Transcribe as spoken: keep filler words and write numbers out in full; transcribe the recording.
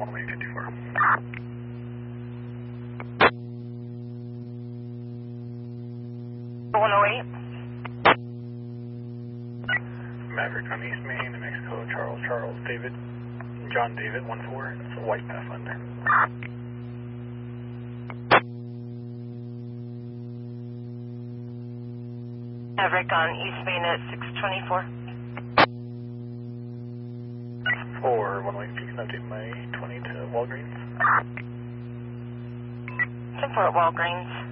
one way fifty-four. one oh eight. Maverick on East Main, New Mexico, Charles, Charles, David, John David, one four, it's a white Pathfinder. Maverick on East Main at six twenty-four. four, one way, if you can update my twenty to Walgreens. ten four at Walgreens.